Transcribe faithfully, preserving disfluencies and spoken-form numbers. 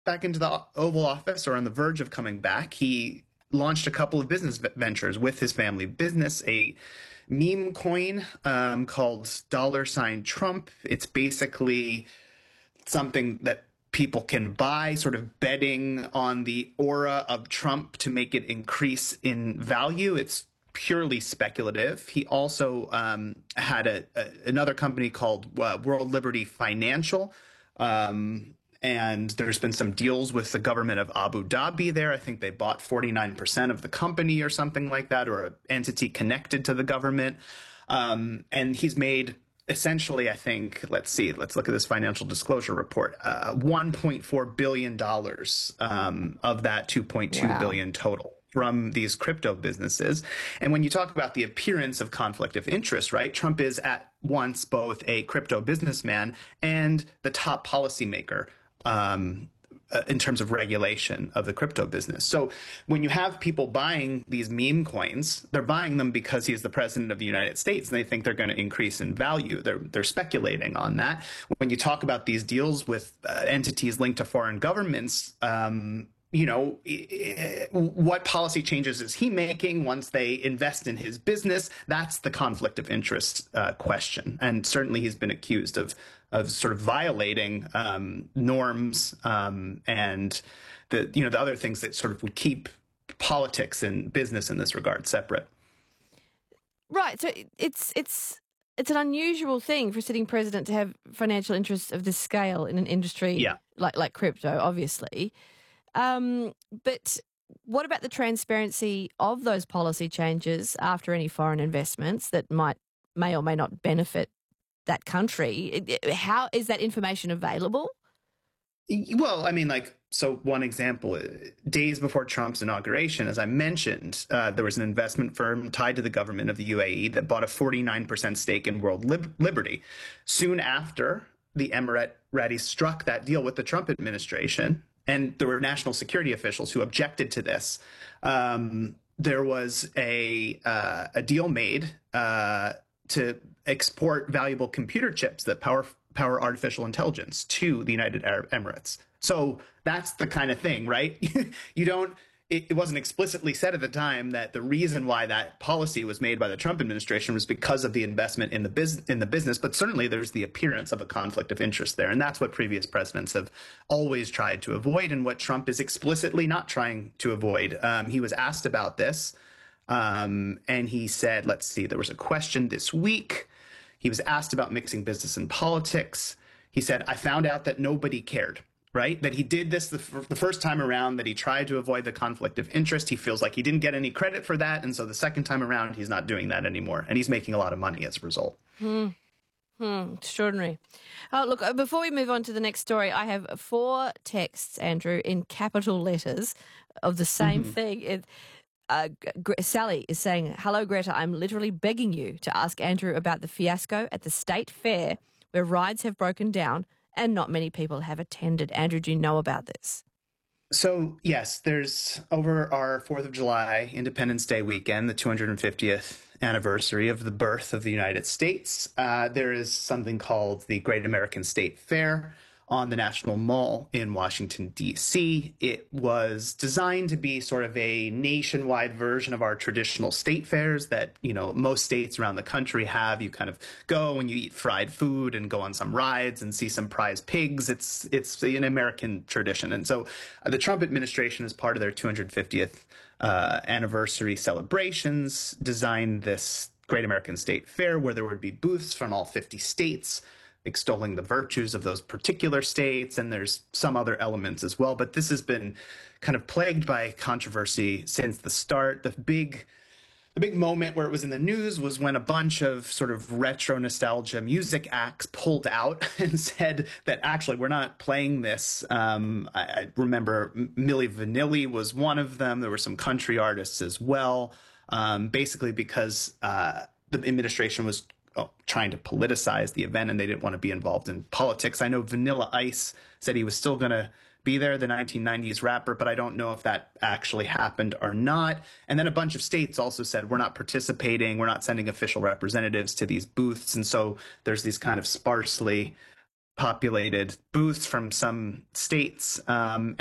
back into the Oval Office, or on the verge of coming back, he launched a couple of business ventures with his family business, a meme coin um, called dollar sign Trump. It's basically something that people can buy, sort of betting on the aura of Trump to make it increase in value. It's purely speculative. He also um, had a, a, another company called uh, World Liberty Financial. Um, and there's been some deals with the government of Abu Dhabi there. I think they bought forty-nine percent of the company or something like that, or an entity connected to the government. Um, and he's made essentially, I think, let's see, let's look at this financial disclosure report, uh, one point four billion dollars um, of that two point two Wow. billion dollars total from these crypto businesses. And when you talk about the appearance of conflict of interest, right, Trump is at once both a crypto businessman and the top policymaker um, uh, in terms of regulation of the crypto business. So when you have people buying these meme coins, they're buying them because he's the president of the United States and they think they're going to increase in value. They're, they're speculating on that. When you talk about these deals with uh, entities linked to foreign governments, um, you know, what policy changes is he making once they invest in his business? That's the conflict of interest uh, question. And certainly he's been accused of of sort of violating um, norms um, and the, you know, the other things that sort of would keep politics and business in this regard separate. Right. So it's it's it's an unusual thing for a sitting president to have financial interests of this scale in an industry Yeah. like like crypto, obviously. Um, but what about the transparency of those policy changes after any foreign investments that might may or may not benefit that country? How is that information available? Well, I mean, like, so one example, uh, days before Trump's inauguration, as I mentioned, uh, there was an investment firm tied to the government of the U A E that bought a forty-nine percent stake in World Lib- Liberty. Soon after, the Emiratis struck that deal with the Trump administration, and there were national security officials who objected to this. Um, there was a uh, a deal made uh, to export valuable computer chips that power power artificial intelligence to the United Arab Emirates. So that's the kind of thing, right? You don't. It, it wasn't explicitly said at the time that the reason why that policy was made by the Trump administration was because of the investment in the business in the business, but certainly there's the appearance of a conflict of interest there, and that's what previous presidents have always tried to avoid, and what Trump is explicitly not trying to avoid. Um, he was asked about this, um, and he said, "Let's see." There was a question this week. He was asked about mixing business and politics. He said, "I found out that nobody cared." Right? That he did this the, f- the first time around, that he tried to avoid the conflict of interest. He feels like he didn't get any credit for that. And so the second time around, he's not doing that anymore. And he's making a lot of money as a result. Hmm. Hmm. Extraordinary. Oh, look, uh, before we move on to the next story, I have four texts, Andrew, in capital letters of the same Mm-hmm. thing. It, uh, Gre- Sally is saying, "Hello, Greta. I'm literally begging you to ask Andrew about the fiasco at the state fair where rides have broken down and not many people have attended." Andrew, do you know about this? So, yes, there's over our fourth of July Independence Day weekend, the two hundred fiftieth anniversary of the birth of the United States. Uh, there is something called the Great American State Fair on the National Mall in Washington, D C. It was designed to be sort of a nationwide version of our traditional state fairs that, you know, most states around the country have. You kind of go and you eat fried food and go on some rides and see some prize pigs. It's it's an American tradition. And so uh, the Trump administration, as part of their two hundred fiftieth uh, anniversary celebrations, designed this Great American State Fair where there would be booths from all fifty states extolling the virtues of those particular states, and there's some other elements as well. But this has been kind of plagued by controversy since the start. The big the big moment where it was in the news was when a bunch of sort of retro nostalgia music acts pulled out and said that actually we're not playing this. Um, I, I remember Milli Vanilli was one of them. There were some country artists as well, um, basically because uh, the administration was oh, trying to politicize the event and they didn't want to be involved in politics. I know Vanilla Ice said he was still going to be there, the nineteen nineties rapper, but I don't know if that actually happened or not. And then a bunch of states also said, we're not participating, we're not sending official representatives to these booths. And so there's these kind of sparsely populated booths from some states. Um,